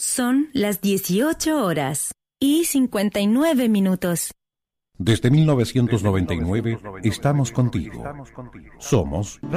Son las 18 horas y 59 minutos. Desde 1999 estamos contigo. Somos